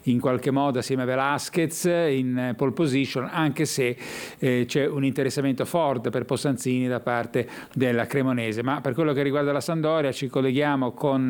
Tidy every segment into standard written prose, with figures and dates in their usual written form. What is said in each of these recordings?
in qualche modo assieme a Velasquez in pole position, anche se c'è un interessamento forte per Possanzini da parte della Cremonese. Ma per quello che riguarda la Sampdoria ci colleghiamo con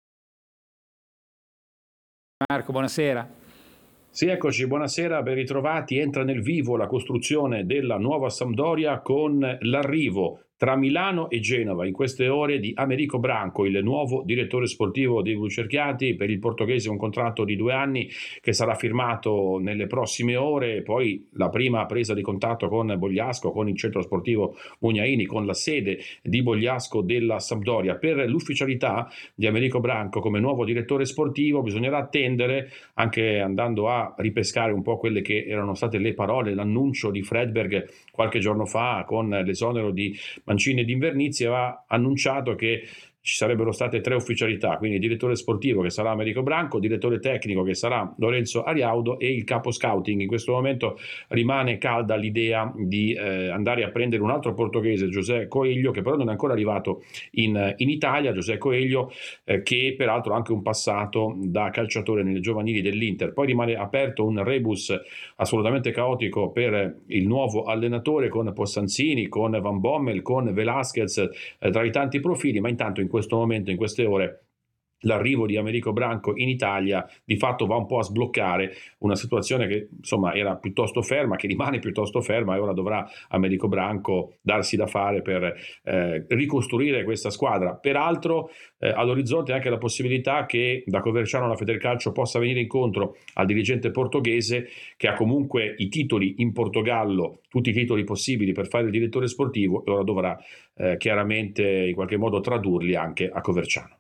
Marco, buonasera. Sì, eccoci, buonasera, ben ritrovati. Entra nel vivo la costruzione della nuova Sampdoria con l'arrivo tra Milano e Genova in queste ore di Americo Branco, il nuovo direttore sportivo dei Blucerchiati. Per il portoghese un contratto di 2 anni che sarà firmato nelle prossime ore. Poi la prima presa di contatto con Bogliasco, con il centro sportivo Mugnaini, con la sede di Bogliasco della Sampdoria. Per l'ufficialità di Americo Branco come nuovo direttore sportivo bisognerà attendere, anche andando a ripescare un po' quelle che erano state le parole, l'annuncio di Fredberg qualche giorno fa con l'esonero di Mancini ed Invernizzi, aveva annunciato che ci sarebbero state 3 ufficialità, quindi il direttore sportivo che sarà Americo Branco, il direttore tecnico che sarà Lorenzo Ariaudo e il capo scouting. In questo momento rimane calda l'idea di andare a prendere un altro portoghese, José Coelho, che però non è ancora arrivato in Italia. José Coelho che peraltro ha anche un passato da calciatore nelle giovanili dell'Inter. Poi rimane aperto un rebus assolutamente caotico per il nuovo allenatore, con Possanzini, con Van Bommel, con Velasquez tra i tanti profili, ma intanto in questo momento, in queste ore, l'arrivo di Americo Branco in Italia di fatto va un po' a sbloccare una situazione che insomma era piuttosto ferma, che rimane piuttosto ferma, e ora dovrà Americo Branco darsi da fare per ricostruire questa squadra. Peraltro all'orizzonte anche la possibilità che da Coverciano la Federcalcio possa venire incontro al dirigente portoghese, che ha comunque i titoli in Portogallo, tutti i titoli possibili per fare il direttore sportivo, e ora dovrà chiaramente in qualche modo tradurli anche a Coverciano.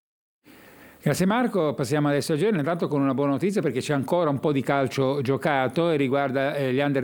Grazie Marco, passiamo adesso a Genoa, intanto con una buona notizia, perché c'è ancora un po' di calcio giocato e riguarda gli Under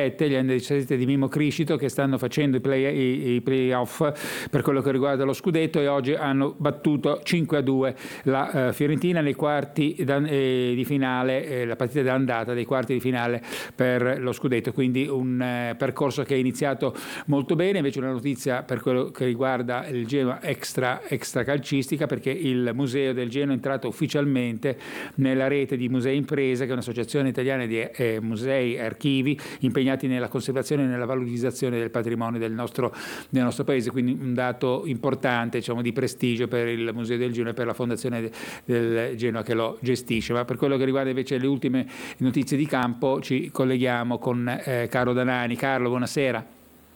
17 di Mimo Criscito, che stanno facendo i play-off per quello che riguarda lo scudetto, e oggi hanno battuto 5-2 la Fiorentina nei quarti di finale, la partita d'andata dei quarti di finale per lo scudetto, quindi un percorso che è iniziato molto bene. Invece una notizia per quello che riguarda il Genoa extra calcistica, perché il museo del Genoa è entrato ufficialmente nella rete di Musei Impresa, che è un'associazione italiana di musei e archivi impegnati nella conservazione e nella valorizzazione del patrimonio del nostro paese, quindi un dato importante, diciamo, di prestigio per il Museo del Genoa e per la Fondazione del Genoa che lo gestisce. Ma per quello che riguarda invece le ultime notizie di campo ci colleghiamo con Carlo Danani. Carlo, buonasera.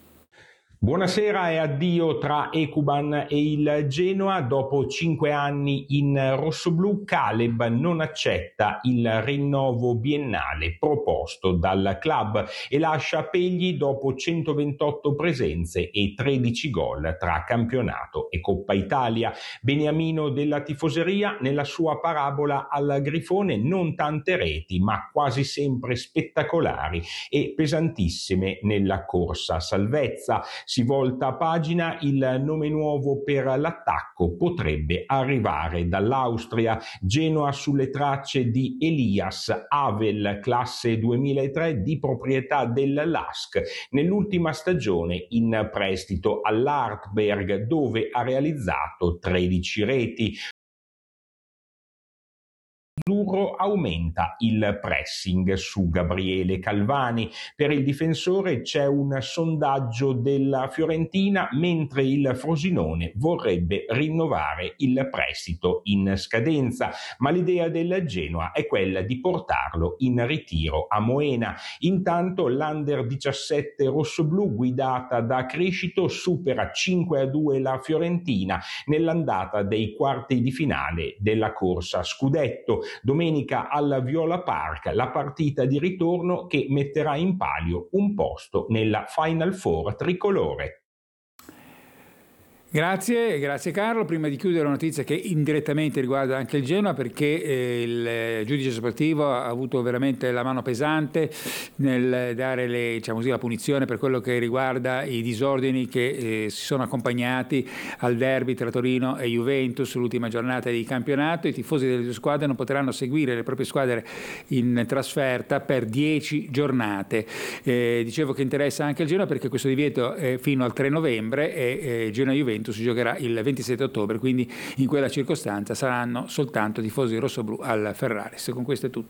Buonasera e addio tra Ekuban e il Genoa. Dopo 5 anni in rossoblù, Caleb non accetta il rinnovo biennale proposto dal club e lascia Pegli dopo 128 presenze e 13 gol tra campionato e Coppa Italia. Beniamino della tifoseria, nella sua parabola al Grifone, non tante reti ma quasi sempre spettacolari e pesantissime nella corsa salvezza. Si volta pagina, il nome nuovo per l'attacco potrebbe arrivare dall'Austria. Genoa sulle tracce di Elias Havel, classe 2003, di proprietà del LASK, nell'ultima stagione in prestito all'Artberg, dove ha realizzato 13 reti. Azzurro aumenta il pressing su Gabriele Calvani. Per il difensore c'è un sondaggio della Fiorentina, mentre il Frosinone vorrebbe rinnovare il prestito in scadenza, ma l'idea del Genoa è quella di portarlo in ritiro a Moena. Intanto l'Under 17 rossoblù, guidata da Criscito, supera 5-2 la Fiorentina nell'andata dei quarti di finale della corsa scudetto. Domenica al Viola Park la partita di ritorno che metterà in palio un posto nella Final Four tricolore. Grazie Carlo. Prima di chiudere, una notizia che indirettamente riguarda anche il Genoa, perché il giudice sportivo ha avuto veramente la mano pesante nel dare la punizione per quello che riguarda i disordini che si sono accompagnati al derby tra Torino e Juventus, l'ultima giornata di campionato. I tifosi delle due squadre non potranno seguire le proprie squadre in trasferta per 10 giornate. Dicevo che interessa anche il Genoa perché questo divieto è fino al 3 novembre e Genoa-Juventus si giocherà il 27 ottobre, quindi in quella circostanza saranno soltanto tifosi rossoblù al Ferraris. Con questo è tutto.